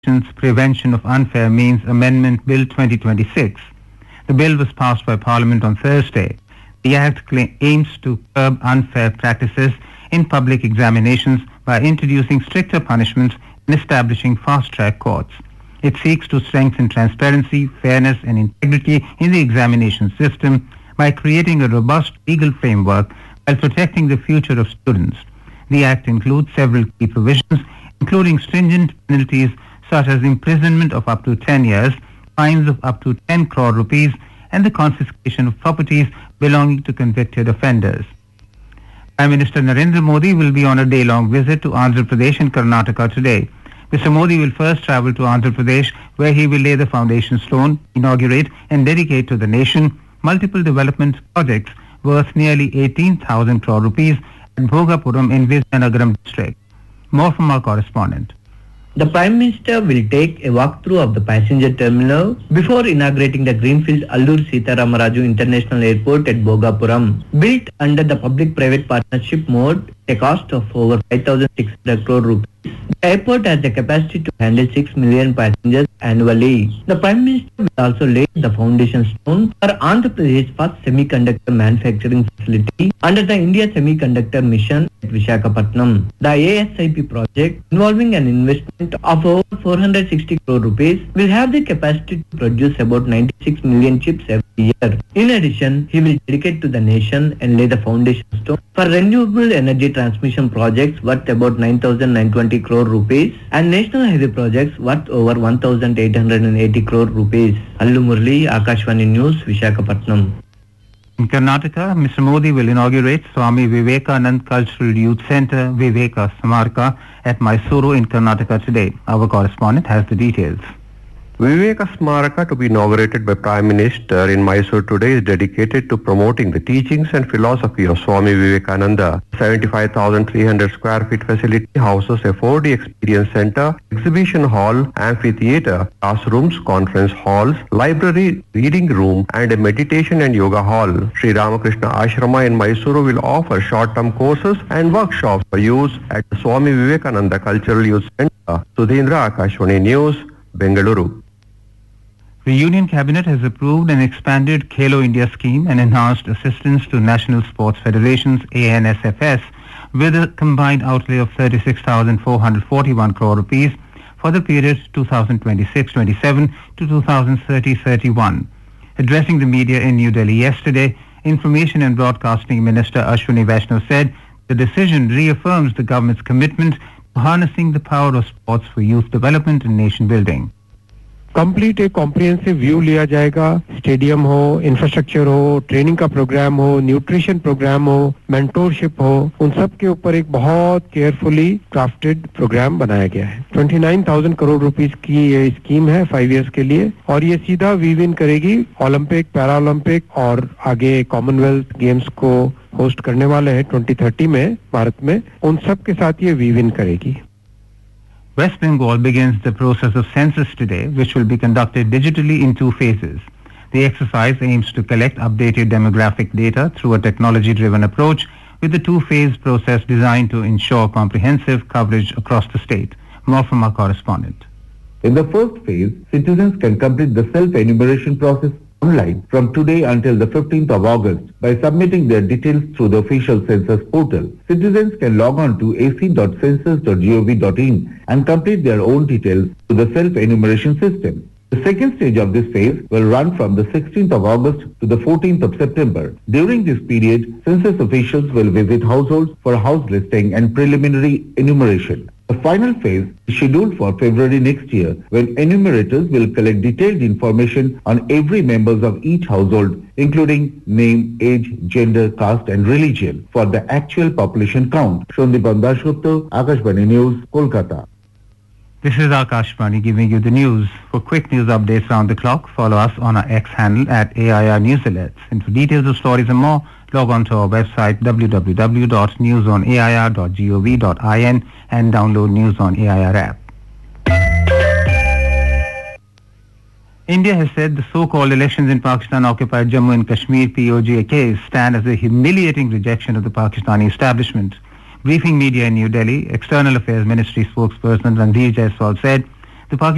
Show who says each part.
Speaker 1: Prevention of Unfair Means Amendment Bill 2026. The bill was passed by Parliament on Thursday. The Act aims to curb unfair practices in public examinations by introducing stricter punishments and establishing fast-track courts. It seeks to strengthen transparency, fairness and integrity in the examination system by creating a robust legal framework while protecting the future of students. The Act includes several key provisions, including stringent penalties such as imprisonment of up to 10 years, fines of up to 10 crore rupees, and the confiscation of properties belonging to convicted offenders. Prime Minister Narendra Modi will be on a day-long visit to Andhra Pradesh and Karnataka today. Mr. Modi will first travel to Andhra Pradesh, where he will lay the foundation stone, inaugurate and dedicate to the nation multiple development projects worth nearly 18,000 crore rupees at Bhogapuram in Vizianagaram district. More from our correspondent.
Speaker 2: The Prime Minister will take a walkthrough of the passenger terminal before inaugurating the Greenfield Allur Sita Ramaraju International Airport at Bhogapuram. Built under the public-private partnership mode, a cost of over 5,600 crore rupees. The airport has the capacity to handle 6 million passengers annually. The Prime Minister will also lay the foundation stone for Andhra Pradesh's first semiconductor manufacturing facility under the India Semiconductor Mission at Visakhapatnam. The ASIP project, involving an investment of over 460 crore rupees, will have the capacity to produce about 96 million chips every year. In addition, he will dedicate to the nation and lay the foundation stone for renewable energy transmission projects worth about 9,920 crore rupees and national highway projects worth over 1,880 crore rupees. Allu Murli, Akashvani News, Visakhapatnam.
Speaker 1: In Karnataka, Mr. Modi will inaugurate Swami Vivekanand Cultural Youth Centre, Viveka Smarka, at Mysuru in Karnataka today. Our correspondent has the details.
Speaker 3: Viveka Smaraka, to be inaugurated by Prime Minister in Mysore today, is dedicated to promoting the teachings and philosophy of Swami Vivekananda. 75,300 square feet facility houses a 4D experience center, exhibition hall, amphitheater, classrooms, conference halls, library, reading room, and a meditation and yoga hall. Sri Ramakrishna Ashrama in Mysuru will offer short-term courses and workshops for use at the Swami Vivekananda Cultural Youth Center. Sudhindra, Akashvani News, Bengaluru.
Speaker 1: The Union Cabinet has approved an expanded Khelo India scheme and enhanced assistance to National Sports Federations ANSFS with a combined outlay of 36,441 crore rupees for the period 2026-27 to 2030-31. Addressing the media in New Delhi yesterday, Information and Broadcasting Minister Ashwini Vaishnaw said the decision reaffirms the government's commitment to harnessing the power of sports for youth development and nation building.
Speaker 4: Complete एक comprehensive view लिया जाएगा. Stadium हो, infrastructure हो, training का programme हो, nutrition programme हो, mentorship हो, उन सब के ऊपर एक बहुत केयरफुली क्राफ्टेड प्रोग्राम बनाया गया है. 29,000 करोड़ रुपीस की ये स्कीम है 5 इयर्स के लिए और ये सीधा वीव इन करेगी ओलंपिक, पैरा ओलंपिक और आगे कॉमनवेल्थ गेम्स को होस्ट करने वाले हैं 2030 में भारत में. उन सब के साथ ये वीव इन करेगी.
Speaker 1: West Bengal begins the process of census today, which will be conducted digitally in 2 phases. The exercise aims to collect updated demographic data through a technology-driven approach, with the 2-phase process designed to ensure comprehensive coverage across the state. More from our correspondent.
Speaker 5: In the first phase, citizens can complete the self-enumeration process online from today until the 15th of August by submitting their details through the official census portal. Citizens can log on to ac.census.gov.in and complete their own details through the self-enumeration system. The second stage of this phase will run from the 16th of August to the 14th of September. During this period, census officials will visit households for house listing and preliminary enumeration. The final phase is scheduled for February next year, when enumerators will collect detailed information on every member of each household, including name, age, gender, caste and religion for the actual population count. Shondipan Dasgupta, Akashvani News, Kolkata.
Speaker 1: This is Akashvani giving you the news. For quick news updates round the clock, follow us on our X handle at AIR News Alerts. And for details of stories and more, log on to our website www.newsonair.gov.in and download News on AIR app. India has said the so-called elections in Pakistan-occupied Jammu and Kashmir POJ case stand as a humiliating rejection of the Pakistani establishment. Briefing media in New Delhi, External Affairs Ministry spokesperson Ranveer Jaiswal said the Pakistan